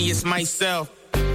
it's myself.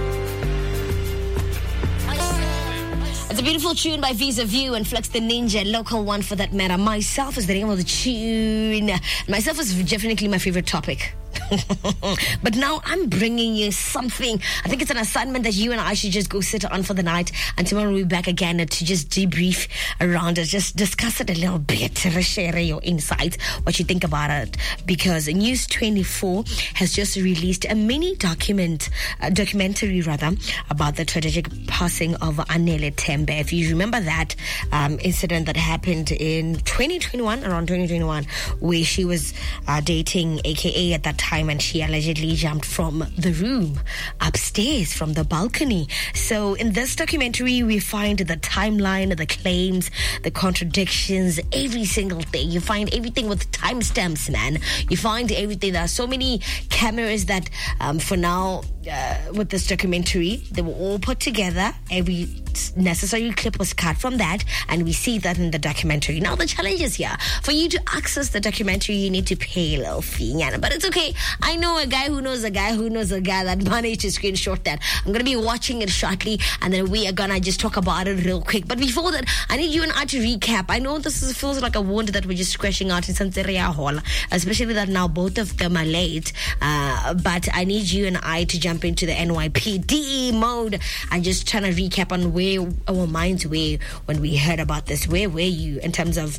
It's a beautiful tune by Visa View and Flex the Ninja, local one for that matter. Myself is the name of the tune. Myself is definitely my favorite topic. But now I'm bringing you something. I think it's an assignment that you and I should just go sit on for the night, and tomorrow we'll be back again to just debrief around it, just discuss it a little bit, share your insights, what you think about it, because News 24 has just released a mini documentary about the tragic passing of Anele Tembe. If you remember that incident that happened in around 2021, where she was dating AKA at that time, and she allegedly jumped from the room upstairs from the balcony. So in this documentary, we find the timeline, the claims, the contradictions, every single thing. You find everything with timestamps, man. You find everything. There are so many cameras that for now, with this documentary, they were all put together. Every necessary clip was cut from that, and we see that in the documentary. Now the challenge is here. For you to access the documentary, you need to pay a little fee, but it's okay. I know a guy who knows a guy who knows a guy that managed to screenshot that. I'm going to be watching it shortly, and then we are going to just talk about it real quick. But before that, I need you and I to recap. I know feels like a wound that we're just scratching out in Santeria Hall, especially that now both of them are late. But I need you and I to jump into the NYPD mode and just trying to recap on where our minds were when we heard about this. Where were you in terms of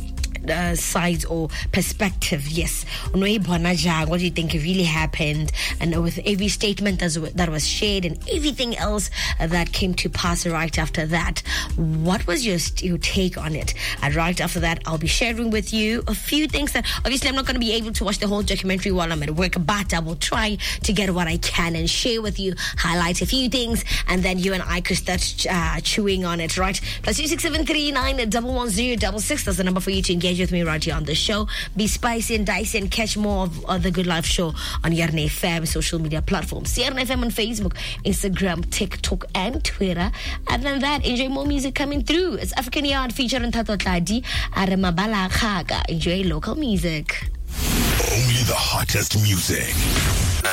sides or perspective? Yes. What do you think really happened? And with every statement that was shared and everything else that came to pass right after that, what was your take on it? And right after that, I'll be sharing with you a few things that obviously I'm not going to be able to watch the whole documentary while I'm at work, but I will try to get what I can and share with you, highlight a few things, and then you and I could start chewing on it, right? Plus 26739110666. That's the number for you to engage with me right here on the show. Be spicy and dicey and catch more of the Good Life Show on Yarn FM social media platforms. Yarn FM on Facebook, Instagram, TikTok, and Twitter. Other than that, enjoy more music coming through. It's African Yard featuring Tato Tladi, Aremabala Khaga. Enjoy local music. Only the hottest music.